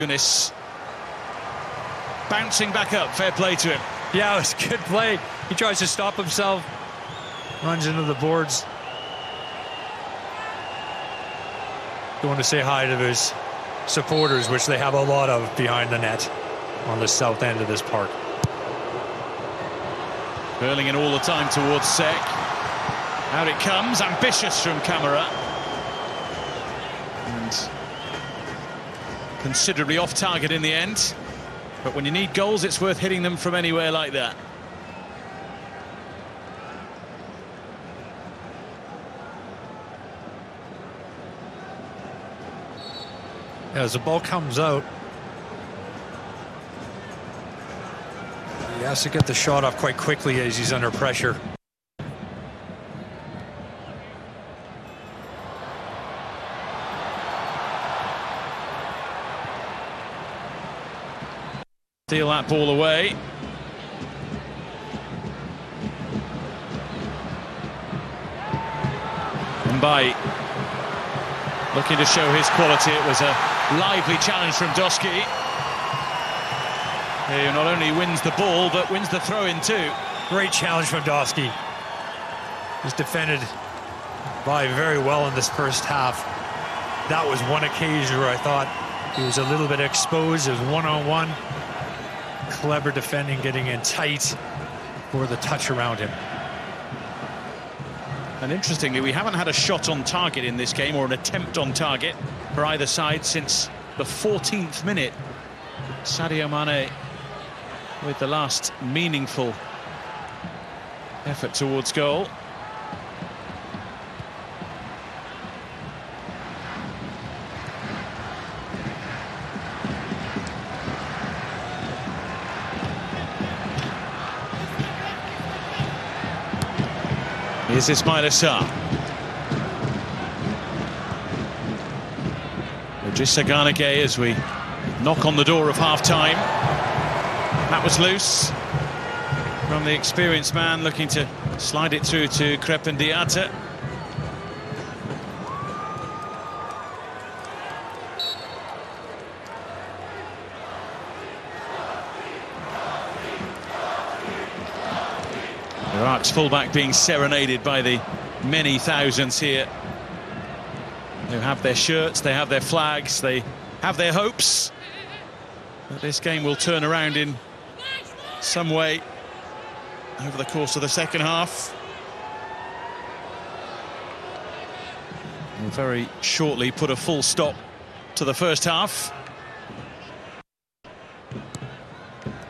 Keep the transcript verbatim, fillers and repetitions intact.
Goodness. Bouncing back up, fair play to him. Yeah, it was a good play. He tries to stop himself, runs into the boards. Going to say hi to his supporters, which they have a lot of behind the net on the south end of this park. Burling all the time towards Sek. Out it comes, ambitious from Camara. And considerably off target in the end. But when you need goals, it's worth hitting them from anywhere like that. As the ball comes out, he has to get the shot off quite quickly as he's under pressure. Steal that ball away. Mbai looking to show his quality. It was a lively challenge from Doski, who not only wins the ball but wins the throw-in too. Great challenge from Doski. He's defended by very well in this first half. That was one occasion where I thought he was a little bit exposed. It was one-on-one. Clever defending, getting in tight for the touch around him. And interestingly, we haven't had a shot on target in this game, or an attempt on target for either side since the fourteenth minute. Sadio Mane with the last meaningful effort towards goal. Here's Ismaila Sarr. Idrissa Gana Gueye as we knock on the door of half-time. That was loose from the experienced man, looking to slide it through to Crépin Diatta. Iraq's fullback being serenaded by the many thousands here who have their shirts, they have their flags, they have their hopes that this game will turn around in some way over the course of the second half. We'll very shortly put a full stop to the first half.